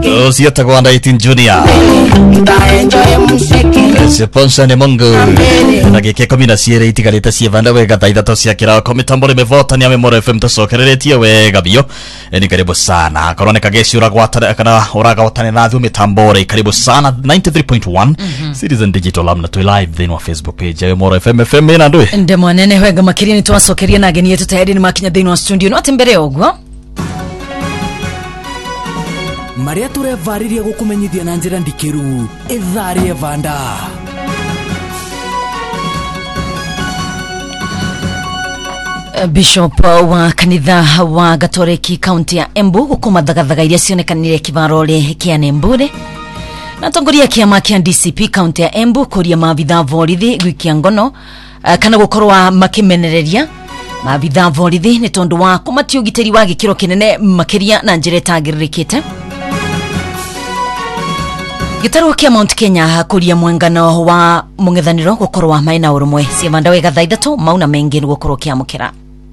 Siata kwa Ndaitin Junior Sponsor ni Mungu na gike komina siere itigarite sievanda wega thaitha to cia kirao komitambore mevota ni ame Moro FM tocokereretie wega bio ni karibu sana koroneka geci uragwatana kana uragwatana na thu mitambore karibu sana 93.1 Citizen Digital amna to live then wa Facebook page ya Moro FM na ndwe ende mwanene wega makirini twacokeria na ageni yetu tayari ni makinya thini wa studio no atembere ogwo Maria turevariria gukumenyithia na njira ndikiru ithari evanda Bishop wa kanitha wa Gatoreki County ya Embu gukuma thagathagaga iria cionekanire kibarole kia Nembure na tongoria kiama kia DCP County ya Embu kuria maabitha borithi gwikia ngono kana gukorwa makimenereria maabitha borithi ni tondu wa kumatio giteri wa gikiro kinene makiria na njire tagiririkite Gitaro kia Mount Kenya kuria mwengano wa mungethaniro gukorwa maina urumwe sievanda wega thaithatu mauna mengi gukorwa kia mukira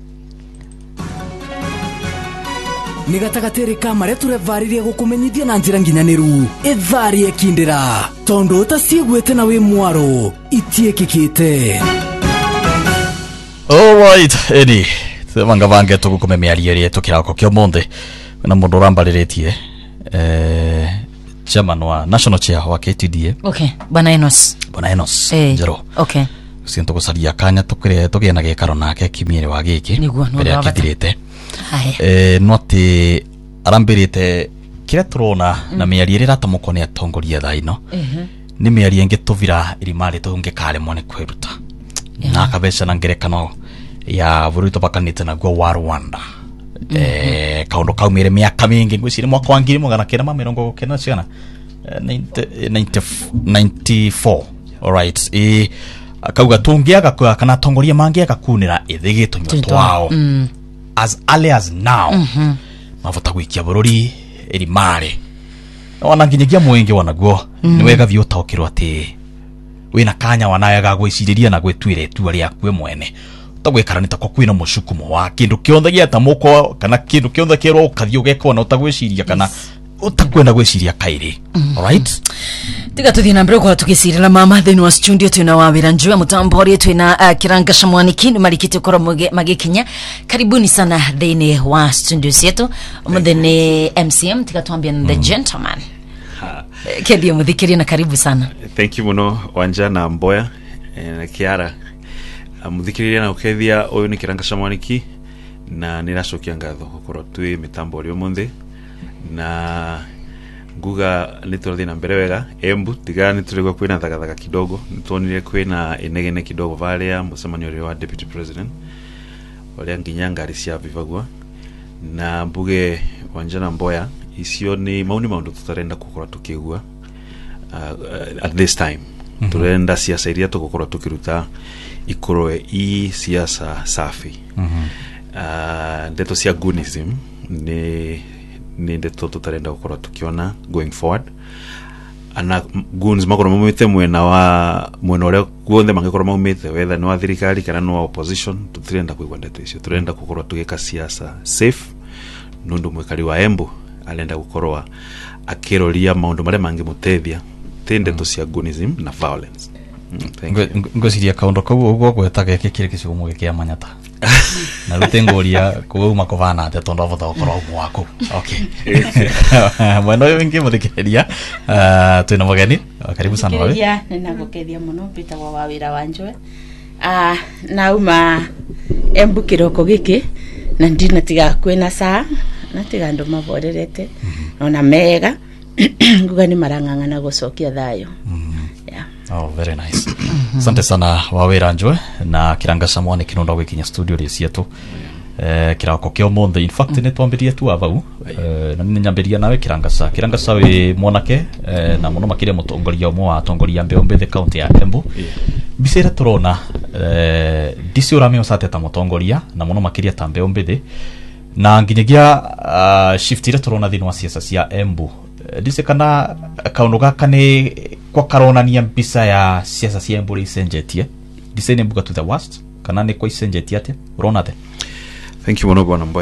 Nigatagateri Maria turevariria gukumenyithia na njira nginyaniru ithari ekindira tondu utasiegwete na wi mwaro itiekikite Alright edi Manga vange tugukume miarie tukirako kio monde na mundu rambariretie chairman wa national chair wa KTDA. Okay, Bwana Enos. Njero. Okay. Sinto gusaria kanya tukire tugena gekaro nake kimiere wa giki. Mbere akidirete. Noti arambirite kire turona na miari ira tamukone atongoria thaino. Ni miari enge tuvira irimari tunge kale mone kweruta. Na kabesha na ngerekano ya vuruto bakanite na gwa wa Rwanda. Kaundo kaumire miaka mingi ngwicire mwaka wa 1990 ciana 94 alright akauga tungiaga kana tongoria mangiaga kunira ithigito nyotwao as early as now mavota gwikia bururi erimare ona nginyagia mwenge wanaguo ni wega viotokirwo ati wina kanya wanayaga gwiciriria na gwetwire tu ari akwe mwene tagwekaranita kwa kwina mushukumo wa kindu kionthe giata muko kana kindu kionthe kero kathio gekona utagwiciria kana utakwenda gwiciria kairi alright tiga tuthie na mbere kwa tukisirira mama thini wa studio tuna wawira njua mutambori tuna kiranga shamwani kindu marikite kora magikinya karibuni sana thini wa studio yetu umudhene MCM tiga tuambia the gentleman kedio muthikiri na karibu sana. Thank you muno Wanja na Mboya na Kiara muthikiriria na ukethia uyu ni kiranga shamwaniki na niracokia ngatho gukorwo twi mitambo ri umuthi na nguga niturathi na mbere wega Embu tiga nituregwa kwina thagathaka kidogo nitonire kwina inegene kidogo varia musemanio ri wa deputy president wale nginya ngari cia vivagwa na mbuge Wanja na Mboya icio ni maundu tutarenda gukorwo tukigua at this time turenda siasa iria tugukorwo tukiruta ikoroe i siasa safi ndeto cia gunism ni ndeto tutarenda gukorwo tukiona going forward ana guns makoro mumite mwena ore guothe mangikorwo maumite whether no thirikari kana no opposition tutirenda kuigwa ndeto icio turenda gukorwo tugika siasa safe nundu mwekari wa Embu alenda gukorwo akiroria maundu mare mangi mutethia ndeto cia gunism na violence ngosiria kaundo kau ugo gwetaga kikire kiciumo gikia manyata na rutengoria kuuma kovana ate tondo avota okoro wako okay bueno wengi muthikiriria twina mugeni karibu sana wewe ya ninagokedia muno pita wa wawira wanjwe nauma Embu kiroko giki na ndina tiga kwena saa na tiga ndo maborerete ona mega nguga ni marangangana gucokia thayo. Oh, very nice. Asante sana wawira njwe na kiranga samwani kinonda gwikinya studio ri cietu kirako kio monde in fact ne twambirie tu avau na nyambiria nawe kiranga sa we monake na muno makire mutongoria umwe wa atongoria Mbeombe the county ya Embu bisera turona disi urame osateta mutongoria na muno makiria ta Mbeombe na nginyagia shift ira turona thini wa siasa cia Embu dise kana kaundo gaka ni kwa karonania mbisa ya siasa cia Embu isenjetie dise ne mbuga to the worst kana ni kwa isenjetie ate urona ate. Thank you muno Bwana Mboya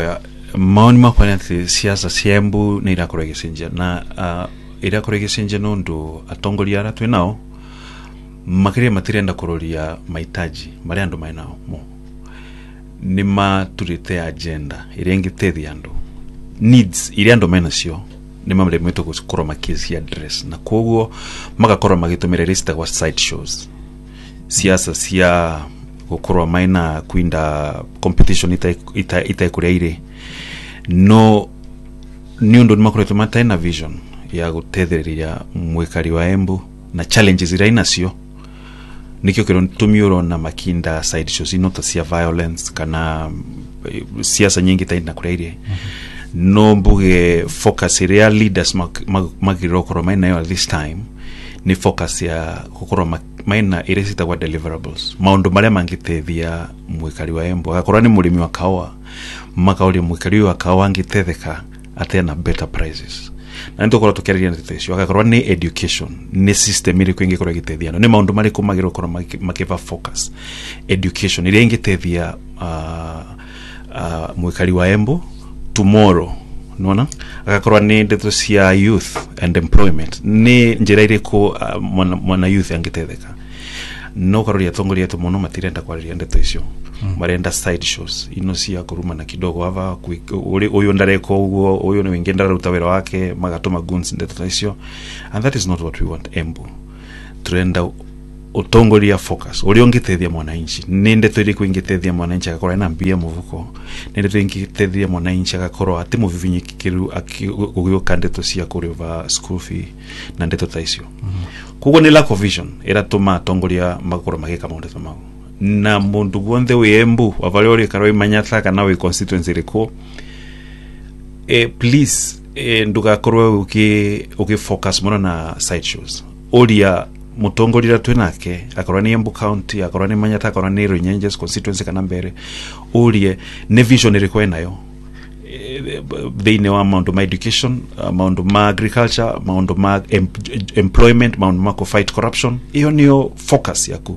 maoni makwa ni ati siasa cia Embu ni irakorwo igicenjia na irakorwo igicenjia nundu atongoria ara twi nao makiria matirenda kuroria mahitaji maria andu mai nao ni maturite agenda iria ingitethia andu needs iria andu mai nacio ni maremetwo gukorwo makisi address na koguo magakorwo magitumira list wa side shows siasa cia gukorwo mai na kuinda competition ita kuria ire no ni undu ni makoretwo mataina vision ya gutethereria mwikari wa Embu na challenges iria inacio nikio kero tumiuro na makinda side shows inota cia violence kana siasa nyingi taina kuria ire no mbuge focus iria leaders magirokoro maina yo at this time ni focus ya gukorwo maina iresita kwa deliverables maundu maria mangitethia mwikari wa Embu agakorwo ni murimi wa kawa makauri mwikari wa kawa angitetheka atena better prices na ndio kwa tukiaria ntetecio agakorwo ni education ni system iri kwingi kora gitethia ni maundu mari kumagirokoro makiva focus education iri ingitethia mwikari wa Embu tomorrow nona agakorwa ni ndeto cia youth and employment ni njira iriko mwana youth angitetheka no karoria tongoria tu muno matirenda kwariria ndeto icio marenda side shows ino cia kuruma na kidogo ava uyu ndareko uguo uyu ni wingi ndaruta wira wake magatuma guns ndeto icio and that is not what we want Embu trenda utongoria focus uri ongitethia mwananchi ninde turi kuingitethia mwananchi agakorwa na mbia muvuko ninde turi ingitethia mwananchi agakorwa ati muvivinyikiru akugio kandeto cia kuriva school fee na ndeto taisio kugo ni lack of vision era tuma tongoria makorwa mageka maundu tamao na mundu gwonde we Embu avale ori karoi manyatha kana we constituency riko please nduga korwa uki focus mona na side shows oria mutongorira twenake akorwa ni Embu County akorwa ni Manyata akorwa ni Runyenjes constituency kana mbere urie ne vision iri nayo they know amount of education amount of agriculture amount of employment amount of fight corruption iyo niyo focus yaku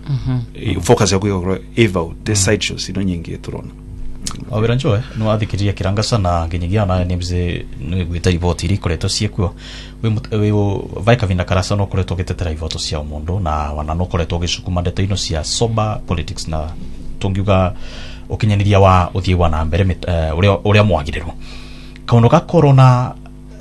focus yaku eva the side shows ino nyingi turona awira njoe no athikiria kiranga sana nginyigia na nimze no gwita riboti ri koreto ciekuo we vaika vinda karasa no koreto getetera ivoto cia mundu na wana no koreto gicukuma ndeto ino cia sober politics na tungiuga ukinyaniria wa uthie wa na mbere uria mwagirirwo kauno ka corona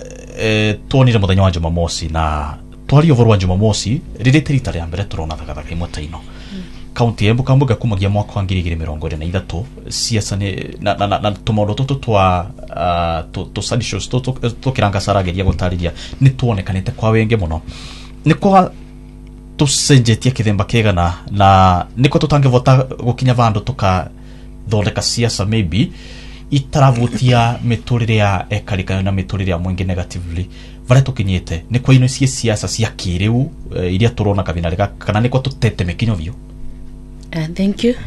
tuonire muthenya wa Jumamosi na twario vorwa Jumamosi ririte rita ria mbere turona thagathaka imwe taino county Embu kambuga kumagia mwaka wa 2023 siasa na tumaundu tutu twa to side shows to kiranga sarageria gutariria ni tuonekanite kwa wenge muno ni kwa tusenjetie kithemba kegana na niko tutangivota gukinya vandu tuka thondeka siasa maybe itaravutia miturire ya ekarika na miturire ya mwingi negatively vale tukinyite ni kwa ino siasa cia kiriu iria turona kabinarega kana niko tutete mekinyo vyo. Thank you.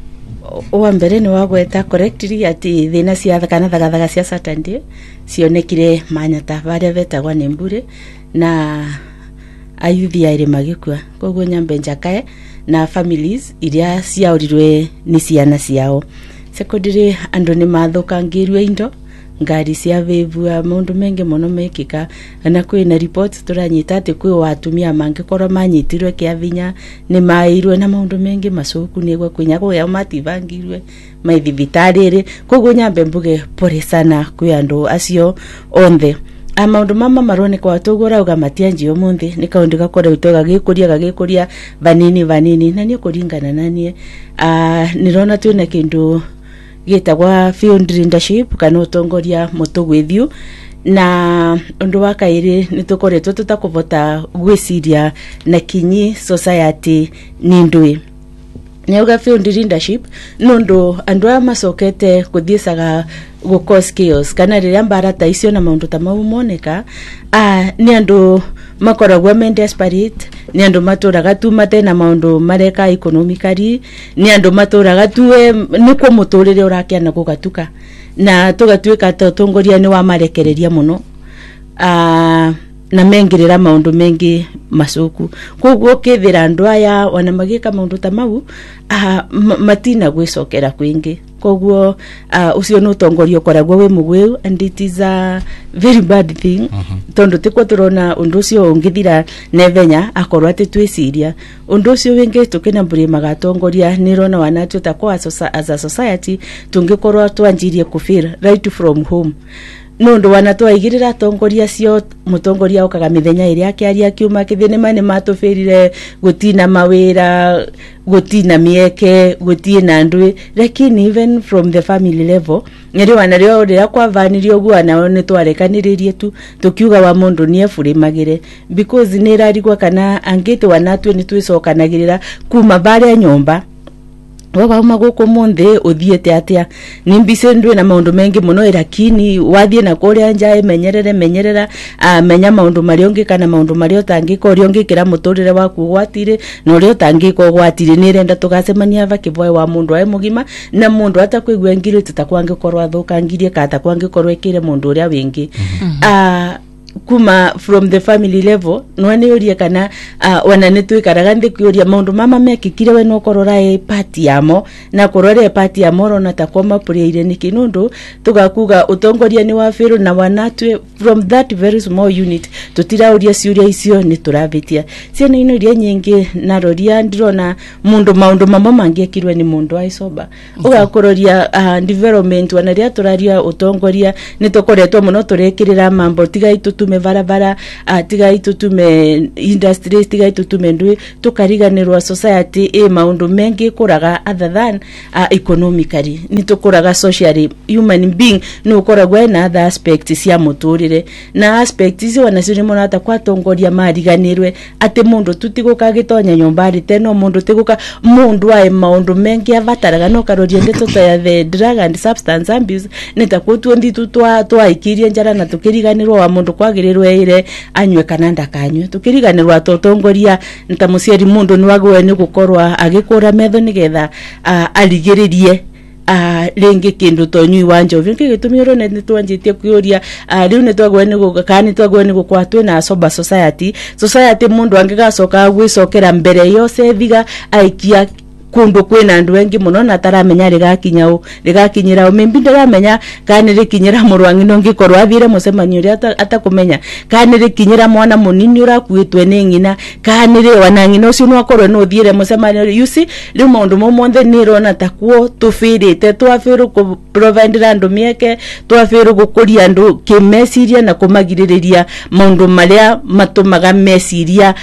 Mbere ni wagweta correctly ati thina cia kana thagathaka cia Saturday cionekire Manyata varia vetagwa ni Mbure na ayuthi aire magikua koguo nyambe njakae na families iria ciaurirwe ni ciana ciao secondary andu ni mathukangirwe indo ngari cia vevua mundu mengi muno mekika na kwina reports turanyita ati kwi watumia mangikorwo manyitirwe kiavinya ni mairwe na maundu mengi macoku nigwa kwinyago ya mativangirwe maithibitariri koguo nyambe mbuge pore sana kwi andu acio onthe amaundu mama marone kwa tugura uga matianji omunthi ni kaundi gakore utoga gikuria vanini na ni kuringana nanie nirona twina kindu gitagwa field leadership kana utongoria mutugwithio na undu wa kairi nitukoretwo tutakuvota gwiciria na kinyi society ni ndui neuga field leadership nundu andu aya macokete kuthiicaga gukos chaos kana riria mbarata icio na maundu ta mau moneka ni andu makoragwo men desperate ni andu maturaga tu matena maundu mareka economically ni andu maturaga tu niko muturire urakiana gugatuka na tugatuika tutongoria ni wa marekereria muno na mengirira maundu mengi macuku koguo kithira andu aya wana magika maundu ta mau matina gwicokera kwingi koguo ucio no tongoria koragwo we mugweu, and it is a very bad thing tondu tikwo turona undu ucio ungithira nevenya akorwa ati twiciria undu ucio wingi tukina mburi magatongoria nirona wanatu takwa as a society tungikorwa twanjirie kufeel right from home nundu wanatwaigirira tongoria cio mutongoria ukaga mithenya iria akiaria kiuma kithine mane matufirire gutina mawira gutina mieke gutina ndwi, lakini even from the family level nyeri wanario ria kwa vanirio gwana ne twarekanirie tu tukiuga wa mundu nie furimagire because nirarigwa kana angite wanatu ni twicokanagirira kuma bare nyomba waba maguko monde uthiete atia nimbise ndwe na maundu mengi muno, lakini wathie na kuria njae menyerera menya maundu mario ngikana maundu mario tangiko rio ngikira muturire waku gwatire no rio tangiko gwatire nirenda tugacemania vakivoi wa mundu ae mugima na mundu atakwigwa ngire tutakwangikorwa thukangirie kata kwangikorwa ikire mundu uria wingi kuma from the family level nwane yoria kana wananetwe karagande kyoria maundu mama mekikire we no korora e party yamo na korora e party yamo rona takoma pureire nikinundu tugakuga utongoria ni wa fero na wanatwe from that very small unit tutirauria ciuria icio ni turavitia ciana ino iria nyingi na roria ndirona mundu maundu mama mangekirwe ni mundu aisoba ugakororia development wanaria turaria utongoria ni tukoretwo muno turekirira mambo tigai tutume barabara tigai tutume industries tigai tutume ndui tukariganirwa society maundu mengi kuraga other than economically ni tukuraga socially human being no koragwa na other aspects cia muturire na aspects wanaciri mona ta kwatongoria mariganirwe ati mundu tutiguka gitonya nyombari teno mundu tiguka mundu ae maundu mengi avataraga no karoria ndeto ta the drug and substance abuse nitakutu nditu twaikirie njara na tukiriganirwa wa mundu kwagirirwe ire anywe kana ndakanywe tukiriganirwa totongoria ntamuciari mundu ni wagwe ni gukorwa agikura metho nigetha aligiririe lengi kindu tonyui wanje vingi gitumiro ne twanjitie kuyoria riu ne twagwe ni gukani twagwe ni gukwatwe na sober society mundu angigacoka gwicokera mbere yose thiga aikia kundu kwina andu wengi muno na taramenya rigakinyira mimbi ndaramenya kandi rikinyira murwangi no ngikorwa athire mucemanio ria atakumenya kandi rikinyira mwana munini urakuitwe ni ngina kandi ri wanangina ucio no akorwe no thire mucemanio you see ri maundu monthe ni rona takuo tufirite twafiru ku provide andu mieke twafiru gukuria andu kimesiria na kumagiririria maundu maria matumaga mesiria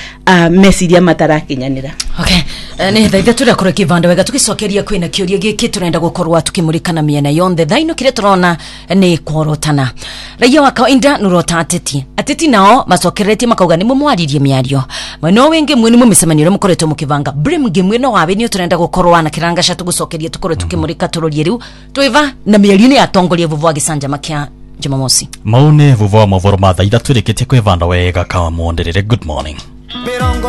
matarakinyanira. Okay, ni thaitha turakora kivanda wega tukicokeria kwina kiuria giki turenda gukorwa tukimurikana miena yonthe thaino kire turona ni korotana raia wa kawaida nurota ateti nao macokeretie makauga ni mumwaririe miario mweno wingi mwini mumicemaniro mukoretwo mukivanga brim game no wabe ni turenda gukorwa na kiranga sha tugucokeria tukore tukimurika turorie riu twiva na miario-ini atongoria vuvu agisanja makia Jumamosi maune vuvu wa mavoro matha ida turikitie kwivanda wega kawa muonderere good morning.